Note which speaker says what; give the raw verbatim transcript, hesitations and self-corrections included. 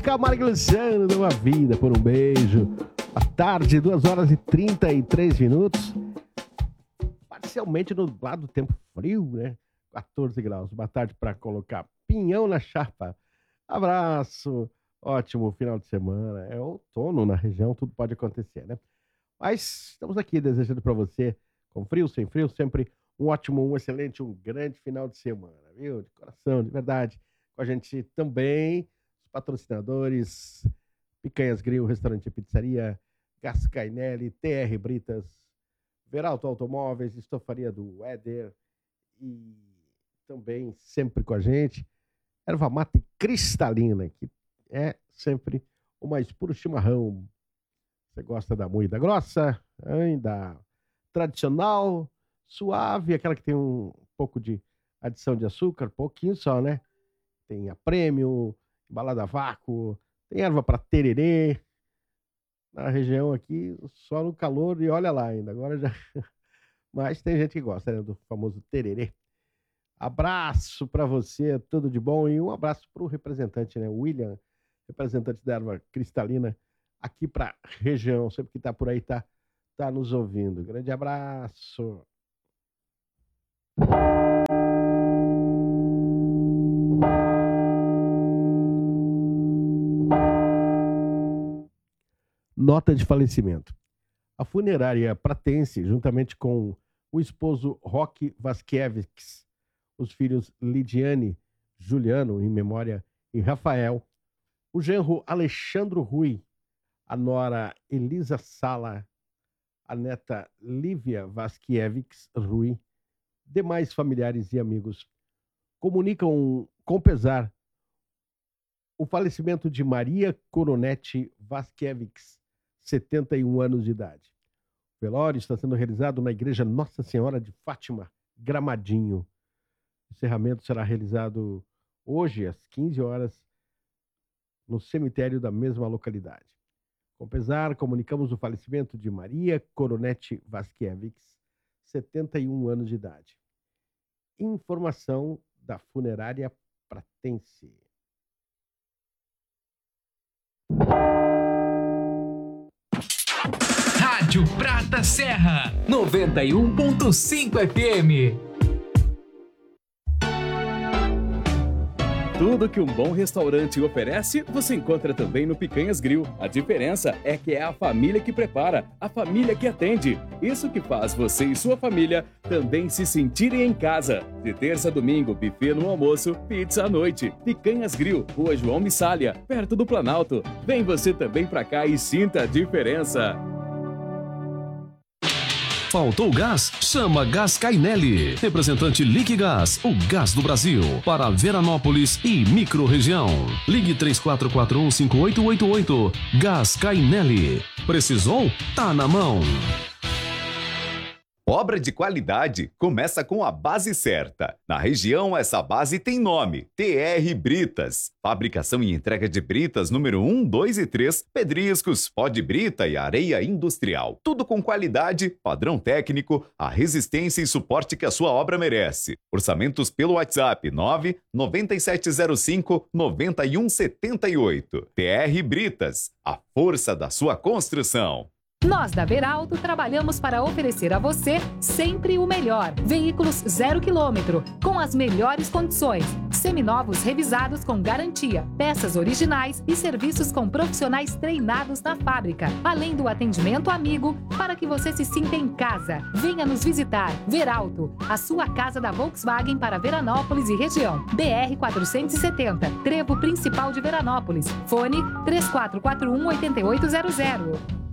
Speaker 1: Camargo e Luciano, deu uma vida por um beijo. Boa tarde, duas horas e trinta e três minutos. Parcialmente nublado, tempo frio, né? quatorze graus. Boa tarde para colocar pinhão na chapa. Abraço. Ótimo final de semana. É outono na região, tudo pode acontecer, né? Mas estamos aqui desejando para você, com frio, sem frio, sempre um ótimo, um excelente, um grande final de semana, viu? De coração, de verdade. Com a gente também, os patrocinadores, Picanhas Grill, Restaurante e Pizzaria, Gascainelli, T R Britas, Veralto Automóveis, Estofaria do Éder e também sempre com a gente, Erva Mate Cristalina, que é sempre o mais puro chimarrão. Você gosta da moída grossa, ainda tradicional, suave, aquela que tem um pouco de adição de açúcar, pouquinho só, né? Tem a Premium, embalada a vácuo, tem erva para tererê. Na região aqui, só no calor e olha lá ainda. Agora já. Mas tem gente que gosta, né, do famoso tererê. Abraço para você, tudo de bom. E um abraço para o representante, né, William, representante da erva cristalina, aqui para a região. Sempre que está por aí, tá, tá nos ouvindo. Grande abraço. Nota de falecimento. A funerária Pratense, juntamente com o esposo Roque Vasquevics, os filhos Lidiane, Juliano, em memória, e Rafael, o genro Alexandro Rui, a nora Elisa Sala, a neta Lívia Vasquevics Rui, demais familiares e amigos, comunicam com pesar o falecimento de Maria Coronete Vasquevics, setenta e um anos de idade. O velório está sendo realizado na Igreja Nossa Senhora de Fátima, Gramadinho. O encerramento será realizado hoje, às quinze horas, no cemitério da mesma localidade. Com pesar, comunicamos o falecimento de Maria Coronete Vasquevics, setenta e um anos de idade. Informação da funerária Pratense.
Speaker 2: Rádio Prata Serra, noventa e um ponto cinco F M.
Speaker 3: Tudo que um bom restaurante oferece, você encontra também no Picanhas Grill. A diferença é que é a família que prepara, a família que atende. Isso que faz você e sua família também se sentirem em casa. De terça a domingo, buffet no almoço, pizza à noite. Picanhas Grill, Rua João Missália, perto do Planalto. Vem você também pra cá e sinta a diferença.
Speaker 4: Faltou gás? Chama Gascainelli. Representante Liquigás, o gás do Brasil. Para Veranópolis e microrregião. Ligue três quatro quatro um, cinco oito oito oito. Gascainelli. Precisou? Tá na mão.
Speaker 5: Obra de qualidade começa com a base certa. Na região, essa base tem nome: T R Britas. Fabricação e entrega de britas número um, dois e três, pedriscos, pó de brita e areia industrial. Tudo com qualidade, padrão técnico, a resistência e suporte que a sua obra merece. Orçamentos pelo WhatsApp nove nove sete zero cinco nove um sete oito. T R Britas, a força da sua construção.
Speaker 6: Nós da Veralto trabalhamos para oferecer a você sempre o melhor. Veículos zero quilômetro, com as melhores condições. Seminovos revisados com garantia, peças originais e serviços com profissionais treinados na fábrica. Além do atendimento amigo, para que você se sinta em casa. Venha nos visitar. Veralto, a sua casa da Volkswagen para Veranópolis e região. B R quatrocentos e setenta, Trevo Principal de Veranópolis. Fone três quatro quatro um, oito oito zero zero.